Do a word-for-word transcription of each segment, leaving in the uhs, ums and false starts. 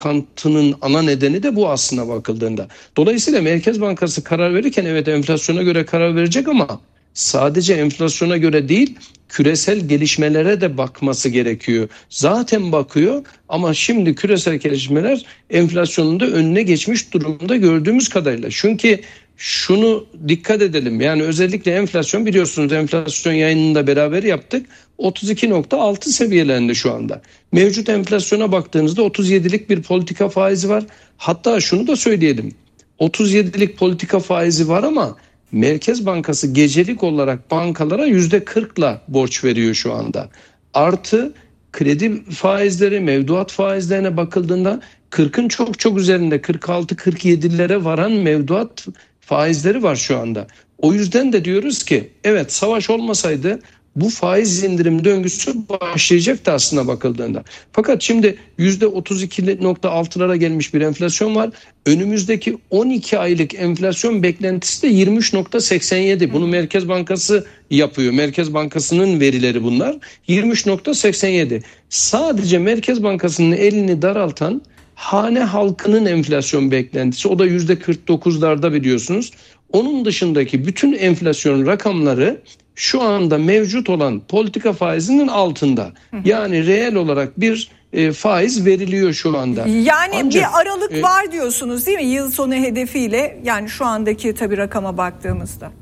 çalkantının ana nedeni de bu aslına bakıldığında. Dolayısıyla Merkez Bankası karar verirken evet enflasyona göre karar verecek ama sadece enflasyona göre değil, küresel gelişmelere de bakması gerekiyor. Zaten bakıyor ama şimdi küresel gelişmeler enflasyonun da önüne geçmiş durumda gördüğümüz kadarıyla. Çünkü şunu dikkat edelim, yani özellikle enflasyon, biliyorsunuz enflasyon yayınında beraber yaptık, otuz iki nokta altı seviyelerinde şu anda. Mevcut enflasyona baktığınızda otuz yedilik bir politika faizi var. Hatta şunu da söyleyelim, otuz yedilik politika faizi var ama Merkez Bankası gecelik olarak bankalara yüzde kırkla borç veriyor şu anda. Artı kredi faizleri, mevduat faizlerine bakıldığında kırkın çok çok üzerinde, kırk altı kırk yedilere varan mevduat faizleri var şu anda. O yüzden de diyoruz ki evet, savaş olmasaydı bu faiz indirim döngüsü başlayacaktı aslına bakıldığında. Fakat şimdi yüzde otuz iki nokta altılara gelmiş bir enflasyon var. Önümüzdeki on iki aylık enflasyon beklentisi de yirmi üç nokta seksen yedi. Bunu Merkez Bankası yapıyor. Merkez Bankası'nın verileri bunlar. yirmi üç nokta seksen yedi. Sadece Merkez Bankası'nın elini daraltan hane halkının enflasyon beklentisi, o da yüzde kırk dokuzlarda biliyorsunuz. Onun dışındaki bütün enflasyon rakamları şu anda mevcut olan politika faizinin altında. Yani reel olarak bir e, faiz veriliyor şu anda. Yani Ancak, bir aralık e, var diyorsunuz değil mi? Yıl sonu hedefiyle, yani şu andaki tabii rakama baktığımızda.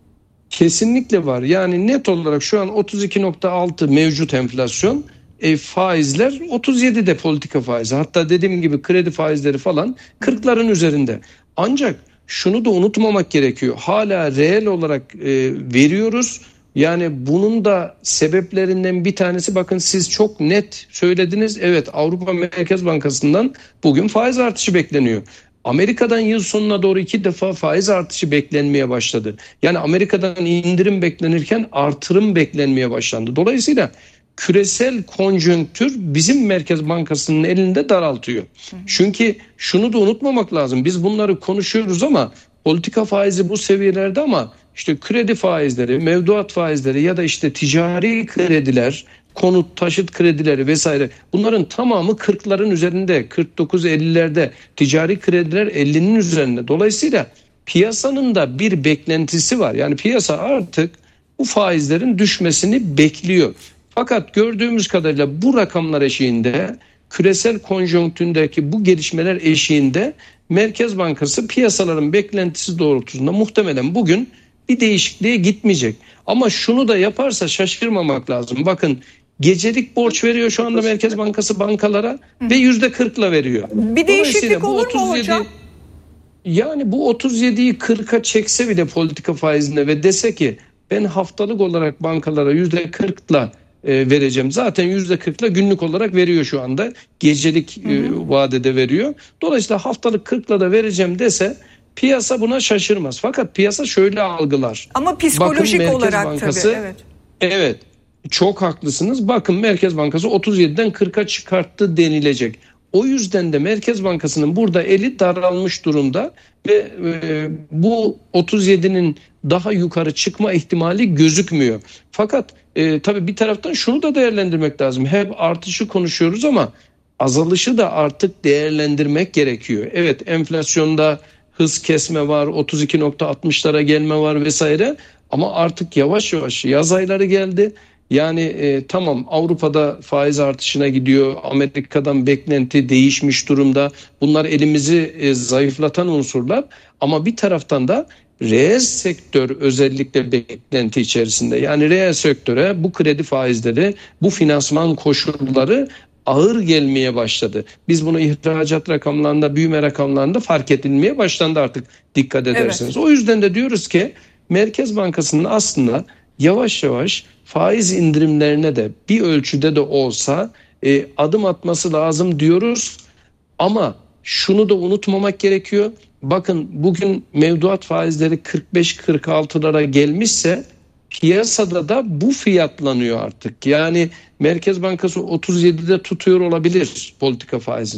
Kesinlikle var. Yani net olarak şu an otuz iki nokta altı mevcut enflasyon. E, faizler otuz yedide politika faizi. Hatta dediğim gibi kredi faizleri falan kırkların üzerinde. Ancak şunu da unutmamak gerekiyor. Hala reel olarak e, veriyoruz. Yani bunun da sebeplerinden bir tanesi, bakın siz çok net söylediniz. Evet, Avrupa Merkez Bankası'ndan bugün faiz artışı bekleniyor. Amerika'dan yıl sonuna doğru iki defa faiz artışı beklenmeye başladı. Yani Amerika'dan indirim beklenirken artırım beklenmeye başlandı. Dolayısıyla küresel konjonktür bizim Merkez Bankası'nın elinde daraltıyor. Çünkü şunu da unutmamak lazım. Biz bunları konuşuyoruz ama politika faizi bu seviyelerde ama işte kredi faizleri, mevduat faizleri ya da işte ticari krediler, konut, taşıt kredileri vesaire, bunların tamamı kırkların üzerinde, kırk dokuz ellilerde, ticari krediler ellinin üzerinde. Dolayısıyla piyasanın da bir beklentisi var. Yani piyasa artık bu faizlerin düşmesini bekliyor. Fakat gördüğümüz kadarıyla bu rakamlar eşiğinde, küresel konjonktürdeki bu gelişmeler eşiğinde Merkez Bankası piyasaların beklentisi doğrultusunda muhtemelen bugün bir değişikliğe gitmeyecek. Ama şunu da yaparsa şaşırmamak lazım. Bakın, gecelik borç veriyor şu anda Merkez Bankası bankalara ve yüzde kırkla veriyor. Bir değişiklik olur mu hocam? Yani bu otuz yediyi kırka çekse bile politika faizinde ve dese ki ben haftalık olarak bankalara yüzde kırkla e, vereceğim. Zaten yüzde kırkla günlük olarak veriyor şu anda. Gecelik e, vadede veriyor. Dolayısıyla haftalık kırkla da vereceğim dese piyasa buna şaşırmaz. Fakat piyasa şöyle algılar. Ama psikolojik Bakın, olarak Bankası, tabii. Evet. Evet. Çok haklısınız. Bakın, Merkez Bankası otuz yediden kırka çıkarttı denilecek. O yüzden de Merkez Bankası'nın burada eli daralmış durumda ve e, bu otuz yedinin daha yukarı çıkma ihtimali gözükmüyor. Fakat e, tabii bir taraftan şunu da değerlendirmek lazım. Hep artışı konuşuyoruz ama azalışı da artık değerlendirmek gerekiyor. Evet, enflasyonda hız kesme var, otuz iki nokta altmışlara gelme var vesaire, ama artık yavaş yavaş yaz ayları geldi. Yani e, tamam, Avrupa'da faiz artışına gidiyor, Amerika'dan beklenti değişmiş durumda. Bunlar elimizi e, zayıflatan unsurlar, ama bir taraftan da reel sektör özellikle beklenti içerisinde. Yani reel sektöre bu kredi faizleri, bu finansman koşulları ağır gelmeye başladı. Biz bunu ihracat rakamlarında, büyüme rakamlarında fark edilmeye başlandı artık, dikkat ederseniz. Evet. O yüzden de diyoruz ki Merkez Bankası'nın aslında yavaş yavaş faiz indirimlerine de bir ölçüde de olsa e, adım atması lazım diyoruz. Ama şunu da unutmamak gerekiyor. Bakın, bugün mevduat faizleri kırk beş kırk altılara gelmişse piyasada da bu fiyatlanıyor artık. Yani Merkez Bankası otuz yedide tutuyor olabilir politika faizini.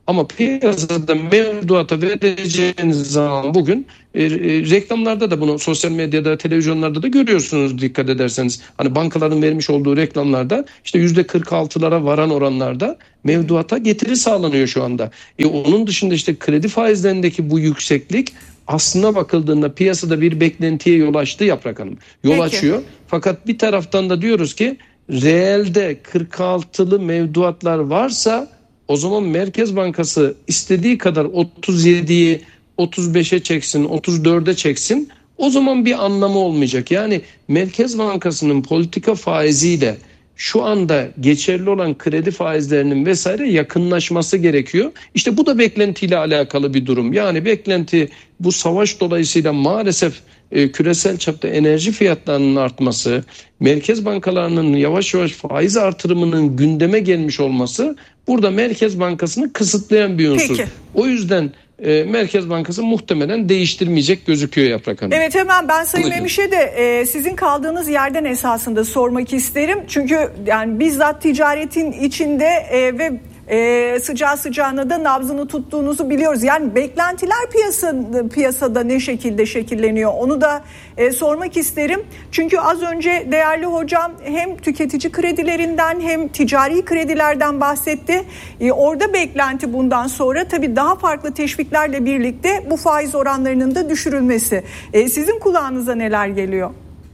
Ama piyasada mevduata vereceğiniz zaman bugün e, e, reklamlarda da bunu sosyal medyada, televizyonlarda da görüyorsunuz dikkat ederseniz. Hani bankaların vermiş olduğu reklamlarda işte yüzde kırk altılara varan oranlarda mevduata getiri sağlanıyor şu anda. E, onun dışında işte kredi faizlerindeki bu yükseklik aslına bakıldığında piyasada bir beklentiye yol açtı Yaprak Hanım. Yol Peki. açıyor. Fakat bir taraftan da diyoruz ki reelde kırk altılı mevduatlar varsa o zaman Merkez Bankası istediği kadar otuz yediyi otuz beşe çeksin, otuz dörde çeksin. O zaman bir anlamı olmayacak. Yani Merkez Bankası'nın politika faiziyle şu anda geçerli olan kredi faizlerinin vesaire yakınlaşması gerekiyor. İşte bu da beklentiyle alakalı bir durum. Yani beklenti bu savaş dolayısıyla maalesef e, küresel çapta enerji fiyatlarının artması, merkez bankalarının yavaş yavaş faiz artırımının gündeme gelmiş olması burada Merkez Bankası'nı kısıtlayan bir unsur. Peki. O yüzden e, Merkez Bankası muhtemelen değiştirmeyecek gözüküyor Yaprak Hanım. Evet, hemen ben Sayın Buyurun. Memiş'e de e, sizin kaldığınız yerden esasında sormak isterim. Çünkü yani bizzat ticaretin içinde e, ve e, sıcağı sıcağına da nabzını tuttuğunuzu biliyoruz. Yani beklentiler piyasada, piyasada ne şekilde şekilleniyor onu da e, sormak isterim. Çünkü az önce değerli hocam hem tüketici kredilerinden hem ticari kredilerden bahsetti. E, orada beklenti bundan sonra tabii daha farklı teşviklerle birlikte bu faiz oranlarının da düşürülmesi. E, sizin kulağınıza neler geliyor?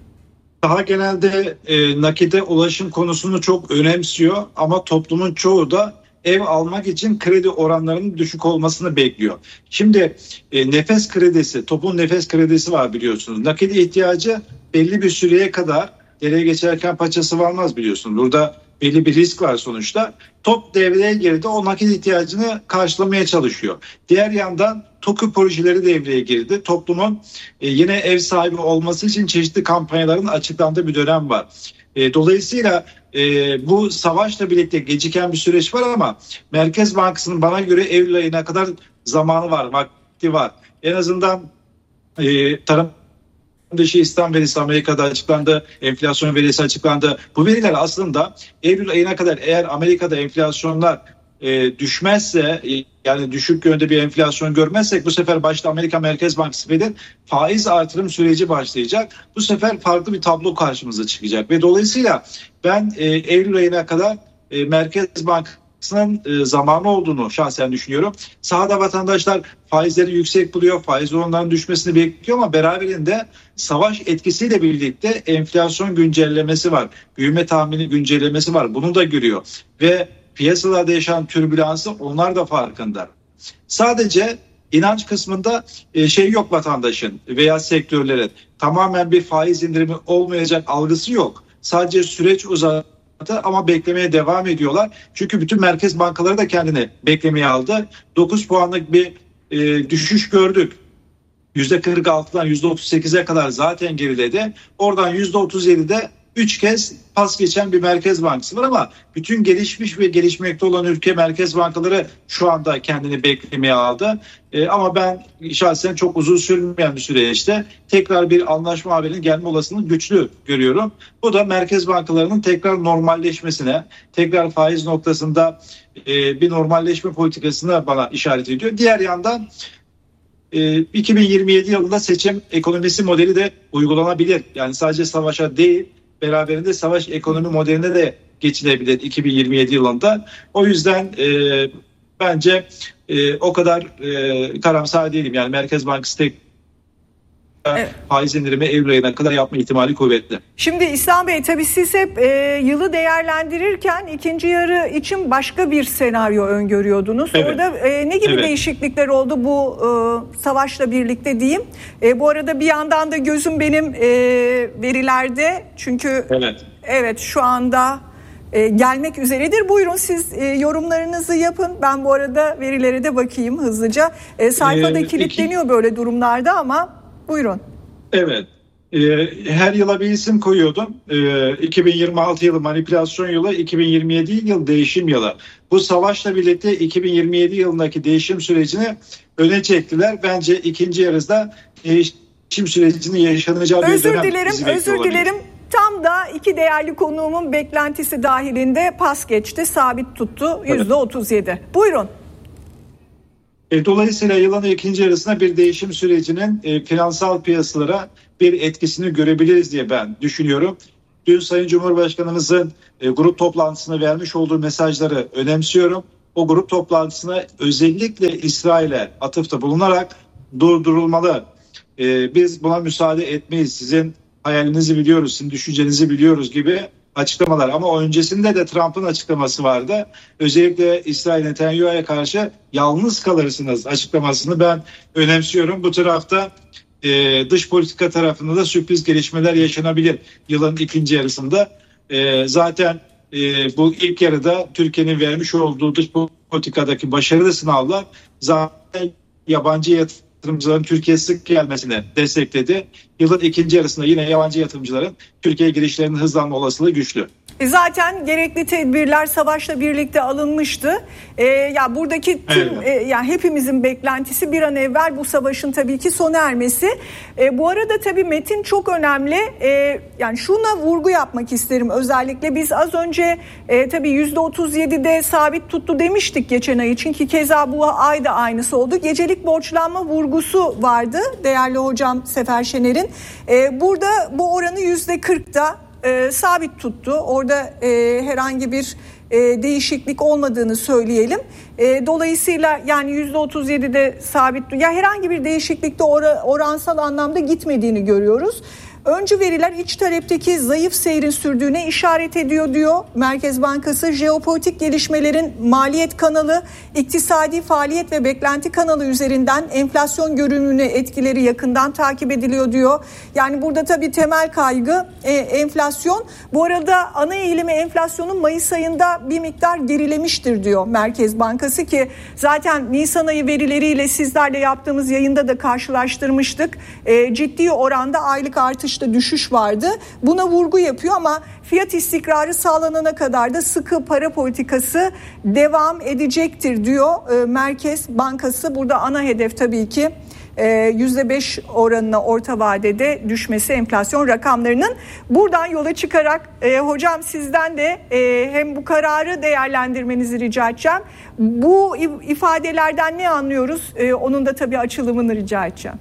Daha genelde e, nakite ulaşım konusunu çok önemsiyor ama toplumun çoğu da ev almak için kredi oranlarının düşük olmasını bekliyor. Şimdi e, nefes kredisi, topun nefes kredisi var biliyorsunuz. Nakit ihtiyacı belli bir süreye kadar dereye geçerken paçası varmaz biliyorsunuz. Burada belli bir risk var sonuçta. Top devreye girdi, o nakit ihtiyacını karşılamaya çalışıyor. Diğer yandan TOKİ projeleri devreye girdi. Toplumun e, yine ev sahibi olması için çeşitli kampanyaların açıklandığı bir dönem var. E, dolayısıyla e, bu savaşla birlikte geciken bir süreç var ama Merkez Bankası'nın bana göre Eylül ayına kadar zamanı var, vakti var. En azından e, tarım dışı istihdam verisi Amerika'da açıklandı, enflasyon verisi açıklandı. Bu veriler aslında Eylül ayına kadar eğer Amerika'da enflasyonlar e, düşmezse, yani düşük yönde bir enflasyon görmezsek bu sefer başta Amerika Merkez Bankası Fed'in faiz artırım süreci başlayacak. Bu sefer farklı bir tablo karşımıza çıkacak ve dolayısıyla ben e, Eylül ayına kadar e, Merkez Bankası'nın e, zamanı olduğunu şahsen düşünüyorum. Sahada vatandaşlar faizleri yüksek buluyor, faiz oranlarının düşmesini bekliyor ama beraberinde savaş etkisiyle birlikte enflasyon güncellemesi var, büyüme tahmini güncellemesi var. Bunu da görüyor ve piyasalarda yaşanan türbülansı onlar da farkında. Sadece inanç kısmında şey yok vatandaşın veya sektörlerin. Tamamen bir faiz indirimi olmayacak algısı yok. Sadece süreç uzattı ama beklemeye devam ediyorlar. Çünkü bütün merkez bankaları da kendini beklemeye aldı. dokuz puanlık bir e, düşüş gördük. yüzde kırk altıdan yüzde otuz sekize kadar zaten geriledi. Oradan yüzde otuz yedide üç kez pas geçen bir merkez bankası var ama bütün gelişmiş ve gelişmekte olan ülke merkez bankaları şu anda kendini beklemeye aldı. Ee, ama ben şahsen çok uzun sürmeyen bir süreçte tekrar bir anlaşma haberinin gelme olasılığını güçlü görüyorum. Bu da merkez bankalarının tekrar normalleşmesine, tekrar faiz noktasında e, bir normalleşme politikasına bana işaret ediyor. Diğer yandan iki bin yirmi yedi yılında seçim ekonomisi modeli de uygulanabilir. Yani sadece savaşa değil, beraberinde savaş ekonomi modeline de geçilebilir iki bin yirmi yedi yılında. O yüzden e, bence e, o kadar e, karamsar değilim. Yani Merkez Bankası tek evet. faiz indirimi Eylül ayına kadar yapma ihtimali kuvvetli. Şimdi İslam Bey tabii siz hep e, yılı değerlendirirken ikinci yarı için başka bir senaryo öngörüyordunuz. Evet. Orada e, ne gibi evet. değişiklikler oldu bu e, savaşla birlikte diyeyim. E, bu arada bir yandan da gözüm benim e, verilerde çünkü evet, evet şu anda e, gelmek üzeredir. Buyurun siz e, yorumlarınızı yapın. Ben bu arada verilere de bakayım hızlıca. E, sayfada ee, kilitleniyor iki... böyle durumlarda ama buyurun. Evet. Ee, her yıla bir isim koyuyordum. Ee, iki bin yirmi altı yılı manipülasyon yılı, iki bin yirmi yedi yıl değişim yılı. Bu savaşla birlikte iki bin yirmi yedi yılındaki değişim sürecini öne çektiler. Bence ikinci yarıda değişim sürecinin yaşanacağı bir özür dönem. Dilerim, özür olabilir. dilerim. Tam da iki değerli konuğumun beklentisi dahilinde pas geçti, sabit tuttu yüzde otuz yedi. Evet. Buyurun. E, dolayısıyla yılın ikinci yarısında bir değişim sürecinin e, finansal piyasalara bir etkisini görebiliriz diye ben düşünüyorum. Dün Sayın Cumhurbaşkanımızın e, grup toplantısında vermiş olduğu mesajları önemsiyorum. O grup toplantısına özellikle İsrail'e atıfta bulunarak durdurulmalı. E, biz buna müsaade etmeyiz. Sizin hayalinizi biliyoruz, sizin düşüncenizi biliyoruz gibi açıklamalar. Ama öncesinde de Trump'ın açıklaması vardı. Özellikle İsrail Netanyahu'ya karşı yalnız kalırsınız açıklamasını ben önemsiyorum. Bu tarafta e, dış politika tarafında da sürpriz gelişmeler yaşanabilir yılın ikinci yarısında. E, zaten e, bu ilk yarıda Türkiye'nin vermiş olduğu dış politikadaki başarılı sınavlar zaten yabancı yatırımcıların Türkiye'ye sık gelmesine destekledi. Yılın ikinci yarısında yine yabancı yatırımcıların Türkiye'ye girişlerinin hızlanma olasılığı güçlü. Zaten gerekli tedbirler savaşla birlikte alınmıştı. Ee, ya buradaki tüm evet. e, yani hepimizin beklentisi bir an evvel bu savaşın tabii ki sona ermesi. E, bu arada tabii Metin çok önemli. E, yani şuna vurgu yapmak isterim özellikle. Biz az önce e, tabii yüzde otuz yedide sabit tuttu demiştik geçen ay için ki keza bu ay da aynısı oldu. Gecelik borçlanma vurgusu vardı değerli hocam Sefer Şener'in. E, burada bu oranı yüzde kırkta E, sabit tuttu. Orada e, herhangi bir e, değişiklik olmadığını söyleyelim. E, dolayısıyla yani yüzde otuz yedide sabit, ya herhangi bir değişiklikte or- oransal anlamda gitmediğini görüyoruz. Öncü veriler iç talepteki zayıf seyrin sürdüğüne işaret ediyor diyor Merkez Bankası. Jeopolitik gelişmelerin maliyet kanalı, iktisadi faaliyet ve beklenti kanalı üzerinden enflasyon görünümüne etkileri yakından takip ediliyor diyor. Yani burada tabii temel kaygı e, enflasyon. Bu arada ana eğilimi enflasyonun Mayıs ayında bir miktar gerilemiştir diyor Merkez Bankası ki zaten Nisan ayı verileriyle sizlerle yaptığımız yayında da karşılaştırmıştık. E, ciddi oranda aylık artış da düşüş vardı. Buna vurgu yapıyor ama fiyat istikrarı sağlanana kadar da sıkı para politikası devam edecektir diyor e, Merkez Bankası. Burada ana hedef tabii ki e, yüzde beş oranına orta vadede düşmesi enflasyon rakamlarının. Buradan yola çıkarak e, hocam sizden de e, hem bu kararı değerlendirmenizi rica edeceğim. Bu ifadelerden ne anlıyoruz? E, onun da tabii açılımını rica edeceğim.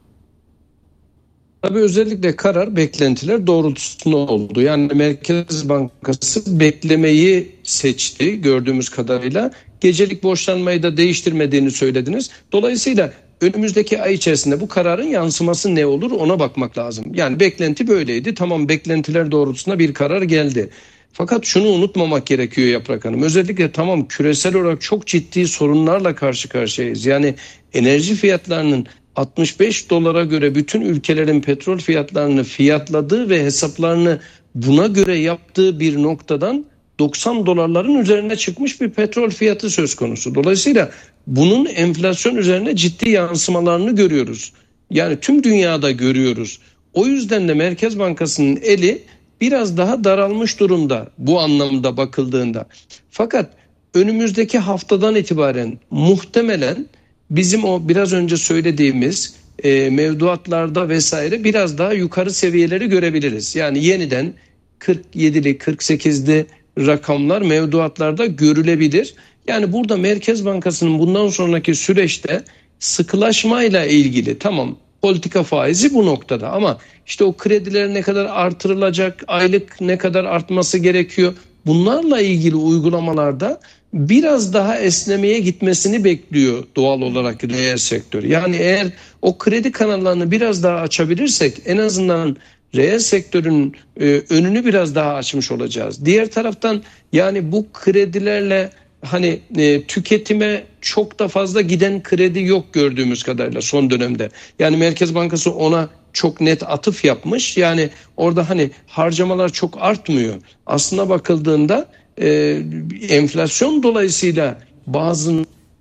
Tabii özellikle karar beklentiler doğrultusunda oldu. Yani Merkez Bankası beklemeyi seçti gördüğümüz kadarıyla. Gecelik borçlanmayı da değiştirmediğini söylediniz. Dolayısıyla önümüzdeki ay içerisinde bu kararın yansıması ne olur ona bakmak lazım. Yani beklenti böyleydi. Tamam, beklentiler doğrultusunda bir karar geldi. Fakat şunu unutmamak gerekiyor Yaprak Hanım. Özellikle tamam küresel olarak çok ciddi sorunlarla karşı karşıyayız. Yani enerji fiyatlarının altmış beş dolara göre bütün ülkelerin petrol fiyatlarını fiyatladığı ve hesaplarını buna göre yaptığı bir noktadan doksan dolarların üzerine çıkmış bir petrol fiyatı söz konusu. Dolayısıyla bunun enflasyon üzerine ciddi yansımalarını görüyoruz. Yani tüm dünyada görüyoruz. O yüzden de Merkez Bankası'nın eli biraz daha daralmış durumda bu anlamda bakıldığında. Fakat önümüzdeki haftadan itibaren muhtemelen bizim o biraz önce söylediğimiz e, mevduatlarda vesaire biraz daha yukarı seviyeleri görebiliriz. Yani yeniden kırk yedili kırk sekizli rakamlar mevduatlarda görülebilir. Yani burada Merkez Bankası'nın bundan sonraki süreçte sıkılaşmayla ilgili tamam politika faizi bu noktada ama işte o krediler ne kadar artırılacak, aylık ne kadar artması gerekiyor, bunlarla ilgili uygulamalarda biraz daha esnemeye gitmesini bekliyor doğal olarak reel sektör. Yani eğer o kredi kanallarını biraz daha açabilirsek en azından reel sektörün e, önünü biraz daha açmış olacağız. Diğer taraftan yani bu kredilerle hani e, tüketime çok da fazla giden kredi yok gördüğümüz kadarıyla son dönemde. Yani Merkez Bankası ona çok net atıf yapmış. Yani orada hani harcamalar çok artmıyor. Aslına bakıldığında e, enflasyon dolayısıyla bazı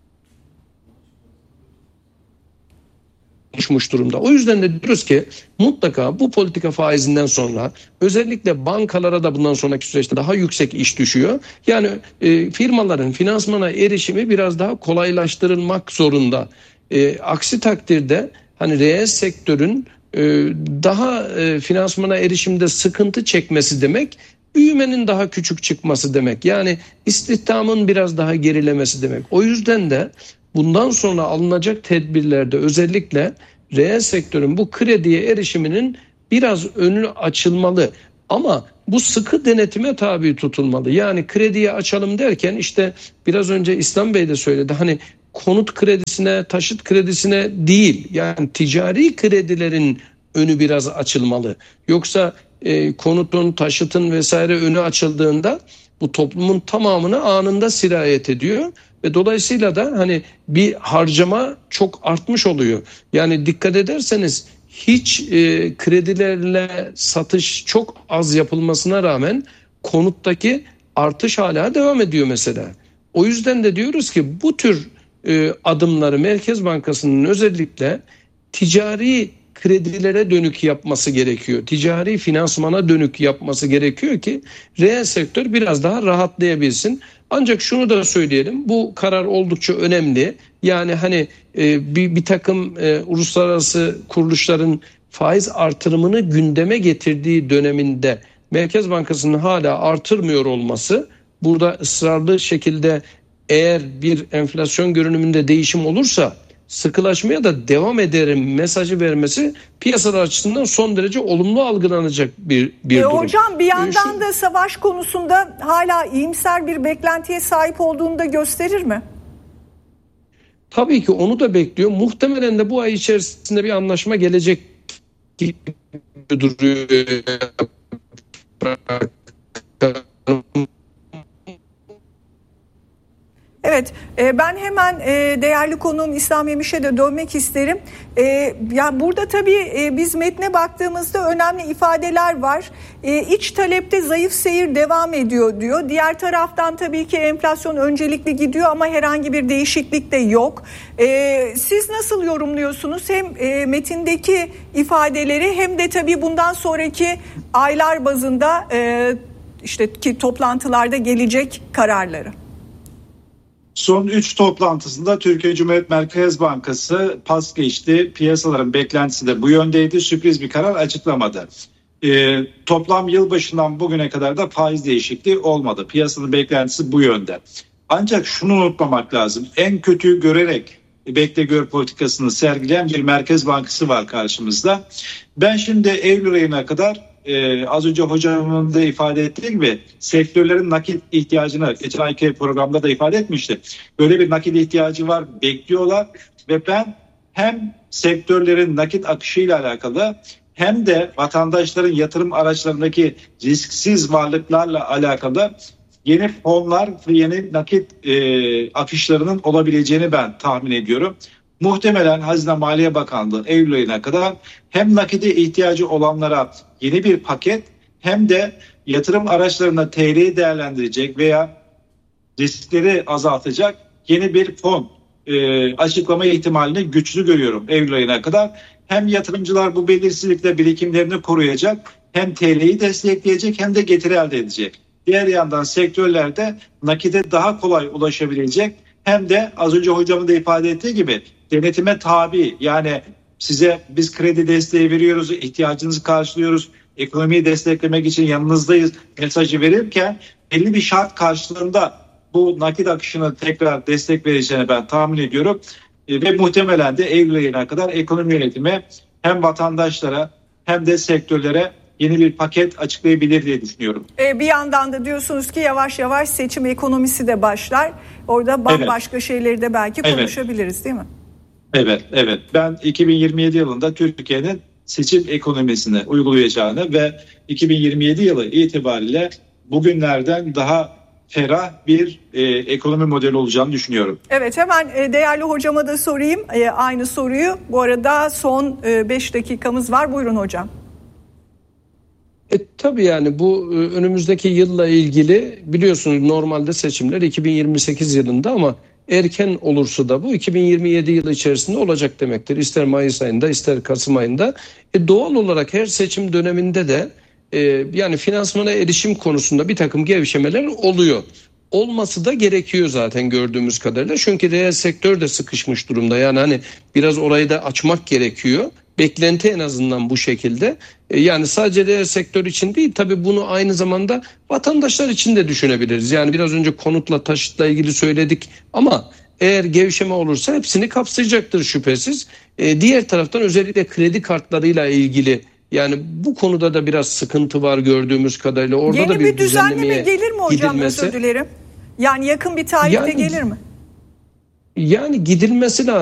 düşmüş durumda. O yüzden de diyoruz ki mutlaka bu politika faizinden sonra özellikle bankalara da bundan sonraki süreçte daha yüksek iş düşüyor. Yani e, firmaların finansmana erişimi biraz daha kolaylaştırılmak zorunda. E, aksi takdirde hani reel sektörün e, daha e, finansmana erişimde sıkıntı çekmesi demek, büyümenin daha küçük çıkması demek. Yani istihdamın biraz daha gerilemesi demek. O yüzden de bundan sonra alınacak tedbirlerde özellikle reel sektörün bu krediye erişiminin biraz önü açılmalı. Ama bu sıkı denetime tabi tutulmalı. Yani krediye açalım derken işte biraz önce İslam Bey de söyledi. Hani konut kredisine, taşıt kredisine değil. Yani ticari kredilerin önü biraz açılmalı. Yoksa e, konutun, taşıtın vesaire önü açıldığında bu toplumun tamamına anında sirayet ediyor. Ve dolayısıyla da hani bir harcama çok artmış oluyor. Yani dikkat ederseniz hiç e, kredilerle satış çok az yapılmasına rağmen konuttaki artış hala devam ediyor mesela. O yüzden de diyoruz ki bu tür e, adımları Merkez Bankası'nın özellikle ticari kredilere dönük yapması gerekiyor. Ticari finansmana dönük yapması gerekiyor ki reel sektör biraz daha rahatlayabilsin. Ancak şunu da söyleyelim, bu karar oldukça önemli. Yani hani e, bir, bir takım e, uluslararası kuruluşların faiz artırımını gündeme getirdiği döneminde Merkez Bankası'nın hala artırmıyor olması, burada ısrarlı şekilde eğer bir enflasyon görünümünde değişim olursa sıkılaşmaya da devam ederim mesajı vermesi piyasalar açısından son derece olumlu algılanacak bir, bir e, durum. Hocam bir yandan da savaş konusunda hala iyimser bir beklentiye sahip olduğunu da gösterir mi? Tabii ki onu da bekliyor. Muhtemelen de bu ay içerisinde bir anlaşma gelecek gibi duruyor. Evet, ben hemen değerli konuğum İslam Yemiş'e de dönmek isterim. Yani burada tabii biz metne baktığımızda önemli ifadeler var. İç talepte zayıf seyir devam ediyor diyor. Diğer taraftan tabii ki enflasyon öncelikli gidiyor ama herhangi bir değişiklik de yok. Siz nasıl yorumluyorsunuz hem metindeki ifadeleri hem de tabii bundan sonraki aylar bazında işte ki toplantılarda gelecek kararları? Son üç toplantısında Türkiye Cumhuriyet Merkez Bankası pas geçti. Piyasaların beklentisi de bu yöndeydi. Sürpriz bir karar açıklamadı. Ee, toplam yılbaşından bugüne kadar da faiz değişikliği olmadı. Piyasanın beklentisi bu yönde. Ancak şunu unutmamak lazım. En kötüyü görerek bekle gör politikasını sergileyen bir Merkez Bankası var karşımızda. Ben şimdi Eylül ayına kadar Ee, az önce hocamın da ifade ettiği gibi sektörlerin nakit ihtiyacını geçen ayki programda da ifade etmişti. Böyle bir nakit ihtiyacı var, bekliyorlar ve ben hem sektörlerin nakit akışıyla alakalı hem de vatandaşların yatırım araçlarındaki risksiz varlıklarla alakalı yeni fonlar ve yeni nakit e, akışlarının olabileceğini ben tahmin ediyorum. Muhtemelen Hazine Maliye Bakanlığı Eylül ayına kadar hem nakide ihtiyacı olanlara yeni bir paket hem de yatırım araçlarına T L'yi değerlendirecek veya riskleri azaltacak yeni bir fon e, açıklama ihtimalini güçlü görüyorum Eylül ayına kadar. Hem yatırımcılar bu belirsizlikle birikimlerini koruyacak, hem T L'yi destekleyecek hem de getiri elde edecek. Diğer yandan sektörlerde nakide daha kolay ulaşabilecek, hem de az önce hocamın da ifade ettiği gibi denetime tabi, yani size biz kredi desteği veriyoruz, ihtiyacınızı karşılıyoruz, ekonomiyi desteklemek için yanınızdayız mesajı verirken belli bir şart karşılığında bu nakit akışına tekrar destek vereceğini ben tahmin ediyorum. E, ve muhtemelen de Eylül ayına kadar ekonomi yönetimi hem vatandaşlara hem de sektörlere yeni bir paket açıklayabilir diye düşünüyorum. Ee, bir yandan da diyorsunuz ki yavaş yavaş seçim ekonomisi de başlar. Orada bambaşka evet. şeyleri de belki konuşabiliriz evet. değil mi? Evet, evet. Ben iki bin yirmi yedi yılında Türkiye'nin seçim ekonomisini uygulayacağını ve iki bin yirmi yedi yılı itibariyle bugünlerden daha ferah bir e, ekonomi modeli olacağını düşünüyorum. Evet, hemen e, değerli hocama da sorayım e, aynı soruyu. Bu arada son beş e, dakikamız var. Buyurun hocam. E, tabii yani bu önümüzdeki yılla ilgili biliyorsunuz normalde seçimler iki bin yirmi sekiz yılında ama erken olursa da bu iki bin yirmi yedi yılı içerisinde olacak demektir. İster Mayıs ayında ister Kasım ayında. E, doğal olarak her seçim döneminde de e, yani finansmana erişim konusunda bir takım gevşemeler oluyor. Olması da gerekiyor zaten gördüğümüz kadarıyla. Çünkü reel sektör de sıkışmış durumda. Yani hani biraz orayı da açmak gerekiyor. Beklenti en azından bu şekilde. Yani sadece reel sektör için değil, tabii bunu aynı zamanda vatandaşlar için de düşünebiliriz. Yani biraz önce konutla taşıtla ilgili söyledik ama eğer gevşeme olursa hepsini kapsayacaktır şüphesiz. E, diğer taraftan özellikle kredi kartlarıyla ilgili, yani bu konuda da biraz sıkıntı var gördüğümüz kadarıyla. Orada Yeni da bir, bir düzenleme düzenlemeye gelir mi hocam? gidilmesi, Özür dilerim. Yani yakın bir tarihte yani, gelir mi? Yani gidilmesi lazım.